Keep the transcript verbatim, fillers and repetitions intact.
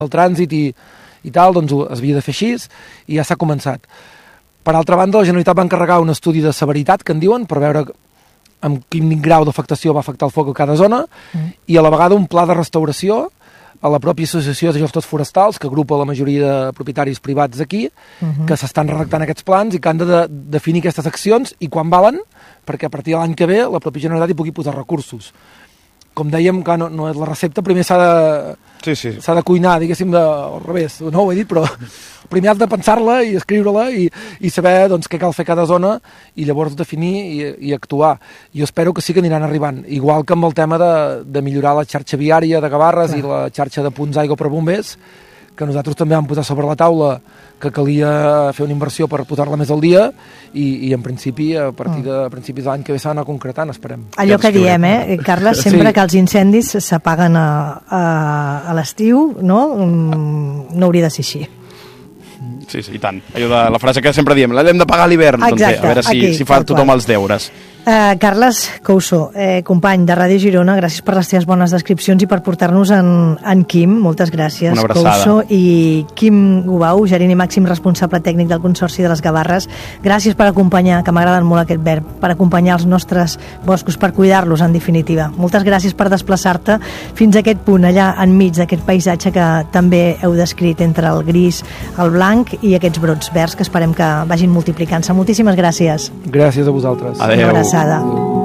el trànsit i, i tal, doncs es havia de fer així i ja s'ha començat. Per altra banda, la Generalitat va encarregar un estudi de severitat, que en diuen, per veure amb quin grau d'afectació va afectar el foc a cada zona, mm. i a la vegada un pla de restauració a la pròpia Associació de Gestors Forestals, que agrupa la majoria de propietaris privats aquí, uh-huh. que s'estan redactant aquests plans i que han de, de definir aquestes accions i quan valen, perquè a partir de l'any que ve la pròpia Generalitat hi pugui posar recursos. Com dèiem, que no, no és la recepta, primer s'ha de, sí, sí. s'ha de cuinar, diguéssim, de, al revés, no ho he dit, però primer has de pensar-la i escriure-la i, i saber doncs, què cal fer cada zona i llavors definir i, i actuar. Jo espero que sí que aniran arribant, igual que amb el tema de, de millorar la xarxa viària de Gavarres Clar. I la xarxa de punts d'aigua per bombers, que nosaltres també vam posar sobre la taula que calia fer una inversió per posar-la més al dia i, i en principi a partir de a principis de l'any que ve s'ha d'anar concretant, esperem. Allò que diem, eh, Carles, sempre sí. que els incendis s'apaguen a, a, a l'estiu, no? No hauria de ser així. Sí, sí, i tant. Allò de la frase que sempre diem, l'hem de pagar a l'hivern, doncs bé, a veure si, aquí, si fa tothom qual. Els deures. Uh, Carles Couso, eh, company de Ràdio Girona, gràcies per les teves bones descripcions i per portar-nos en, en Quim. Moltes gràcies, Una abraçada. Couso. I Quim Gubau, gerent i màxim responsable tècnic del Consorci de les Gavarres, gràcies per acompanyar, que m'agraden molt aquest verb, per acompanyar els nostres boscos, per cuidar-los, en definitiva. Moltes gràcies per desplaçar-te fins a aquest punt, allà enmig d'aquest paisatge que també heu descrit entre el gris, el blanc i aquests brots verds que esperem que vagin multiplicant-se. Moltíssimes gràcies. Gràcies a vosaltres. Adéu. Una abraçada.